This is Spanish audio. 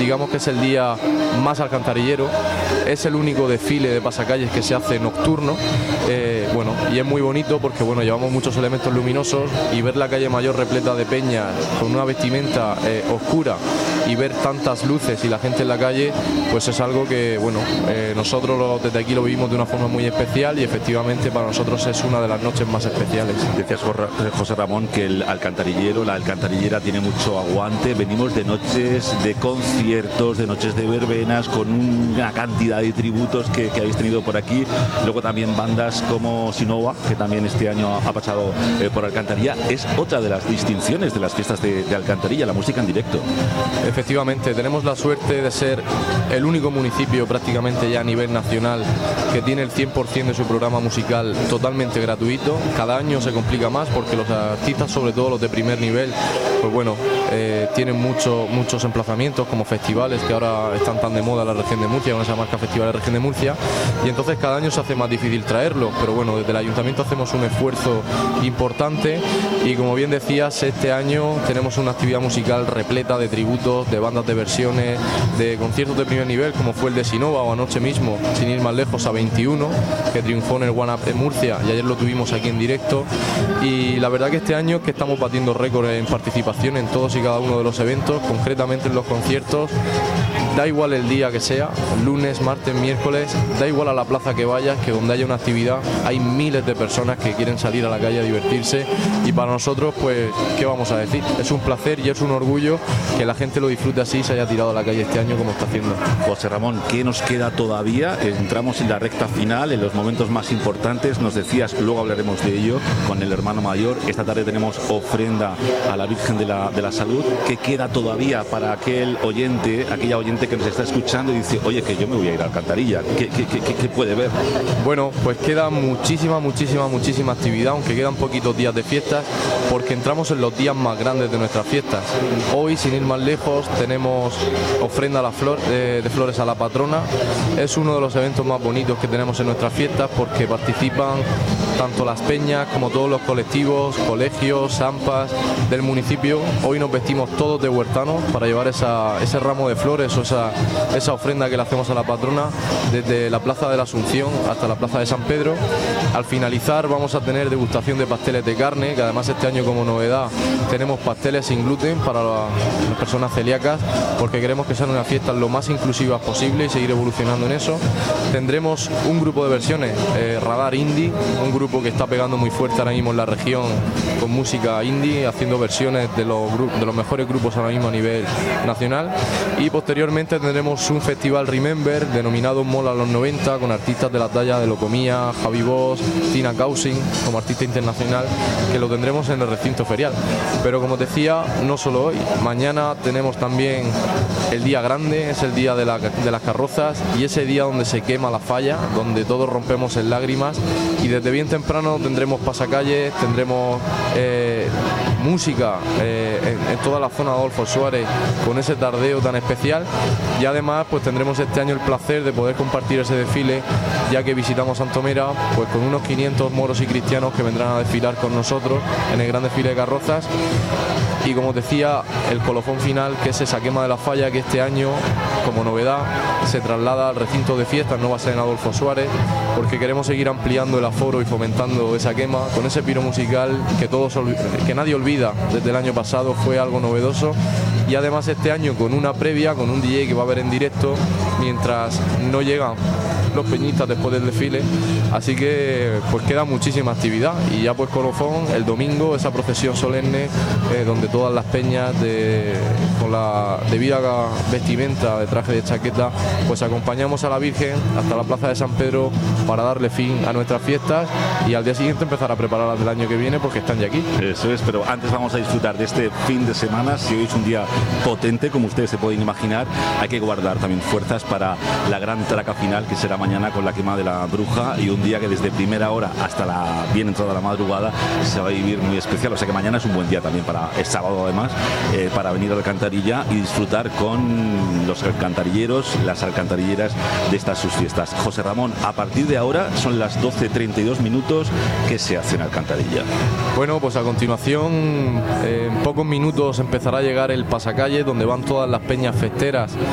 digamos que es el día más alcantarillero, es el único desfile de pasacalles que se hace nocturno, bueno, y es muy bonito porque bueno, llevamos muchos elementos luminosos y ver la calle Mayor repleta de peñas con una vestimenta oscura y ver tantas luces y la gente en la calle, pues es algo que bueno, nosotros desde aquí lo vivimos de una forma muy especial y efectivamente para nosotros es una de las noches más especiales. Decías, José Ramón, que el alcantarillero, la alcantarillera tiene mucho aguante. Venimos de noches de conciertos, de noches de verbenas, con una cantidad de tributos que habéis tenido por aquí. Luego también bandas como Sinova, que también este año ha pasado por Alcantarilla. Es otra de las distinciones de las fiestas de Alcantarilla, la música en directo. Efectivamente, tenemos la suerte de ser el único municipio prácticamente ya a nivel nacional que tiene el 100% de su programa musical totalmente gratuito. Cada año se complica más porque los artistas, sobre todo los de primer nivel, pues bueno, tienen muchos emplazamientos como festivales que ahora están tan de moda en la región de Murcia, con esa marca Festival de la Región de Murcia, y entonces cada año se hace más difícil traerlo, pero bueno, desde el ayuntamiento hacemos un esfuerzo importante y como bien decías, este año tenemos una actividad musical repleta de tributos, de bandas de versiones, de conciertos de primer nivel como fue el de Sinova o anoche mismo, sin ir más lejos, a 21, que triunfó en el One Up en Murcia y ayer lo tuvimos aquí en directo, y la verdad que este año que estamos batiendo récord en participación en todos y cada uno de los eventos, concretamente en los conciertos. Da igual el día que sea, lunes, martes, miércoles, da igual a la plaza que vayas, que donde haya una actividad hay miles de personas que quieren salir a la calle a divertirse y para nosotros, pues, ¿qué vamos a decir? Es un placer y es un orgullo que la gente lo disfrute así y se haya tirado a la calle este año como está haciendo. José Ramón, ¿qué nos queda todavía? Entramos en la recta final, en los momentos más importantes, nos decías, luego hablaremos de ello con el hermano mayor. Esta tarde tenemos ofrenda a la Virgen de la Salud. ¿Qué queda todavía para aquel oyente, aquella oyente que nos está escuchando y dice, oye, que yo me voy a ir a Alcantarilla? ¿Qué puede ver? Bueno, pues queda muchísima actividad, aunque quedan poquitos días de fiestas, porque entramos en los días más grandes de nuestras fiestas. Hoy, sin ir más lejos, tenemos ofrenda de flores a la patrona. Es uno de los eventos más bonitos que tenemos en nuestras fiestas porque participan tanto las peñas como todos los colectivos, colegios, AMPAs del municipio. Hoy nos vestimos todos de huertanos para llevar ese ramo de flores o esa ofrenda que le hacemos a la patrona desde la Plaza de la Asunción hasta la Plaza de San Pedro. Al finalizar vamos a tener degustación de pasteles de carne, que además este año como novedad tenemos pasteles sin gluten para las personas celíacas, porque queremos que sean unas fiestas lo más inclusivas posible y seguir evolucionando en eso. Tendremos un grupo de versiones, Radar Indie, un grupo que está pegando muy fuerte ahora mismo en la región con música indie, haciendo versiones de los mejores grupos ahora mismo a nivel nacional, y posteriormente tendremos un festival Remember denominado Mola los 90 con artistas de la talla de Locomía, Javi Bosch, Tina Causing como artista internacional, que lo tendremos en el recinto ferial. Pero como decía, no solo hoy, mañana tenemos también el día grande, es el día de las carrozas y ese día donde se quema la falla, donde todos rompemos en lágrimas, y desde bien temprano tendremos pasacalles, tendremos música en toda la zona de Adolfo Suárez con ese tardeo tan especial, y además pues tendremos este año el placer de poder compartir ese desfile, ya que visitamos Santomera pues con unos 500 moros y cristianos que vendrán a desfilar con nosotros en el gran desfile de carrozas. Y como decía, el colofón final, que es esa quema de la falla, que este año, como novedad, se traslada al recinto de fiestas, no va a ser en Adolfo Suárez, porque queremos seguir ampliando el aforo y fomentando esa quema con ese piro musical que nadie olvida desde el año pasado, fue algo novedoso. Y además este año con una previa, con un DJ que va a haber en directo mientras no llegan los peñistas después del desfile, así que pues queda muchísima actividad. Y ya pues colofón el domingo, esa procesión solemne donde todas las peñas con la debida vestimenta de traje de chaqueta pues acompañamos a la Virgen hasta la Plaza de San Pedro para darle fin a nuestras fiestas y al día siguiente empezar a prepararlas del año que viene porque están ya aquí. Eso es, pero antes vamos a disfrutar de este fin de semana. Si hoy es un día potente, como ustedes se pueden imaginar, hay que guardar también fuerzas para la gran traca final que será mañana con la quema de la bruja, y un día que desde primera hora hasta la bien entrada la madrugada se va a vivir muy especial. O sea que mañana es un buen día también, es sábado además, para venir a Alcantarilla y disfrutar con los alcantarilleros, las alcantarilleras de estas sus fiestas. José Ramón, a partir de ahora son las 12:32 minutos. ¿Qué se hace en Alcantarilla? Bueno, pues a continuación en pocos minutos empezará a llegar el pasacalle donde van todas las peñas festeras